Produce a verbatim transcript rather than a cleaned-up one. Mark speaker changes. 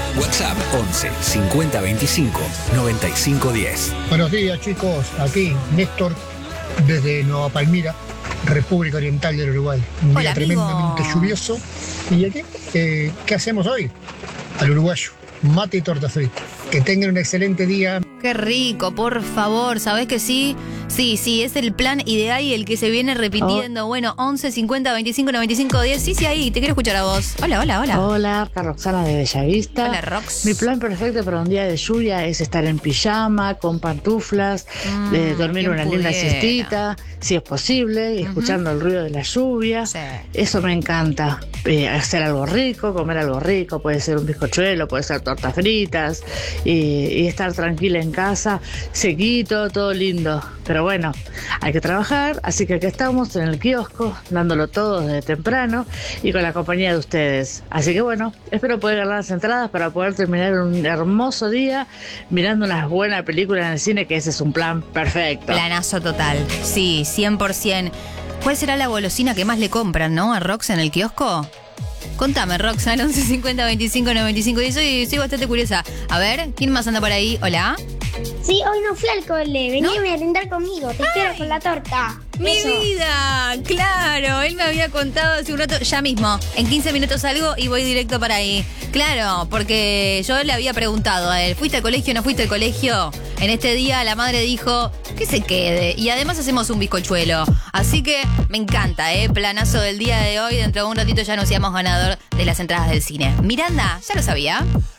Speaker 1: WhatsApp once cincuenta veinticinco noventa y cinco diez.
Speaker 2: Buenos días, chicos. Aquí Néstor desde Nueva Palmira, República Oriental del Uruguay. Un
Speaker 3: Hola,
Speaker 2: día
Speaker 3: amigo.
Speaker 2: tremendamente lluvioso. ¿Y aquí? Eh, ¿Qué hacemos hoy? Al uruguayo, mate y torta frita. Que tengan un excelente día.
Speaker 3: Qué rico, por favor, ¿sabés que sí? Sí, sí, es el plan ideal y el que se viene repitiendo. Oh. Bueno, once cincuenta veinticinco noventa y cinco diez. Sí, sí, ahí, te quiero escuchar a vos. Hola, hola, hola.
Speaker 4: Hola, acá Roxana de Bellavista.
Speaker 3: Hola, Rox.
Speaker 4: Mi plan perfecto para un día de lluvia es estar en pijama, con pantuflas, mm, eh, dormir una pudiera. linda siestita, si es posible, y uh-huh. escuchando el ruido de la lluvia. Sí. Eso me encanta. Eh, hacer algo rico, comer algo rico, puede ser un bizcochuelo, puede ser tortas fritas, y, y estar tranquila en casa, sequito, todo lindo. Pero bueno, hay que trabajar, así que aquí estamos en el kiosco, dándolo todo desde temprano y con la compañía de ustedes. Así que bueno, espero poder ganar las entradas para poder terminar un hermoso día mirando unas buenas películas en el cine, que ese es un plan perfecto.
Speaker 3: Planazo total, sí, cien por ciento. ¿Cuál será la golosina que más le compran, no, a Rox en el kiosco? Contame, Roxana, once cincuenta veinticinco noventa y cinco diez. Soy, soy bastante curiosa. A ver, ¿quién más anda por ahí? Hola.
Speaker 5: Sí, hoy no fui al cole. Vení ¿No? a merendar conmigo. Te Ay, espero con la torta.
Speaker 3: ¡Mi Eso. vida! Claro, él me había contado hace un rato. Ya mismo, en quince minutos salgo y voy directo para ahí. Claro, porque yo le había preguntado a él, ¿fuiste al colegio o no fuiste al colegio? En este día la madre dijo que se quede. Y además hacemos un bizcochuelo. Así que me encanta, ¿eh? Planazo del día de hoy. Dentro de un ratito ya anunciamos ganador de las entradas del cine. Miranda, ¿ya lo sabía?